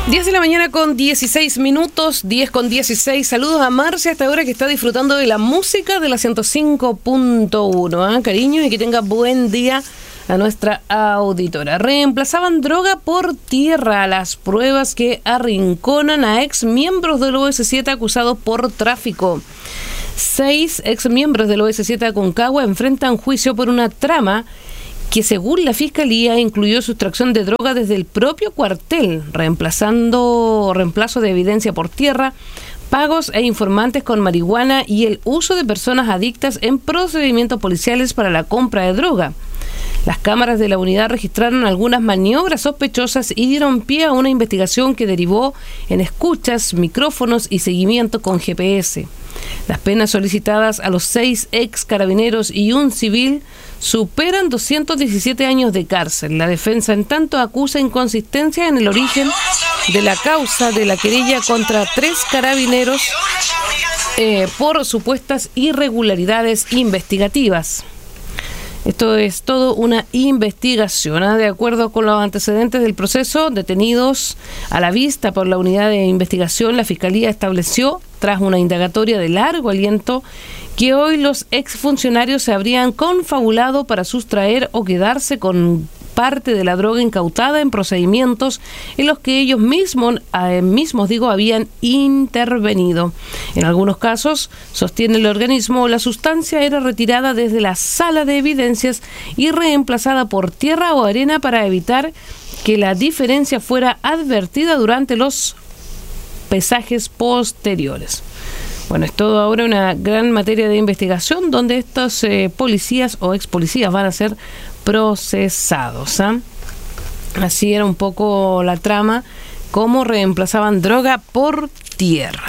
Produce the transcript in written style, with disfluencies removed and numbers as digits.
10 de la mañana con 16 minutos, 10 con 16. Saludos a Marcia a esta hora que está disfrutando de la música de la 105.1. Cariño, y que tenga buen día a nuestra auditora. Reemplazaban droga por tierra. Las pruebas que arrinconan a ex miembros del OS7 acusados por tráfico. 6 ex miembros del OS7 Aconcagua enfrentan juicio por una trama que según la Fiscalía incluyó sustracción de droga desde el propio cuartel, reemplazo de evidencia por tierra, pagos e informantes con marihuana y el uso de personas adictas en procedimientos policiales para la compra de droga. Las cámaras de la unidad registraron algunas maniobras sospechosas y dieron pie a una investigación que derivó en escuchas, micrófonos y seguimiento con GPS. Las penas solicitadas a los 6 ex carabineros y un civil superan 217 años de cárcel. La defensa, en tanto, acusa inconsistencia en el origen de la causa de la querella contra 3 carabineros por supuestas irregularidades investigativas. Esto es todo una investigación. De acuerdo con los antecedentes del proceso, detenidos a la vista por la unidad de investigación, la Fiscalía estableció, tras una indagatoria de largo aliento, que hoy los exfuncionarios se habrían confabulado para sustraer o quedarse con parte de la droga incautada en procedimientos en los que ellos mismos habían intervenido. En algunos casos, sostiene el organismo, la sustancia era retirada desde la sala de evidencias y reemplazada por tierra o arena para evitar que la diferencia fuera advertida durante los pesajes posteriores. Bueno, es todo ahora una gran materia de investigación donde estos policías o ex policías van a ser procesados. Así era un poco la trama, cómo reemplazaban droga por tierra.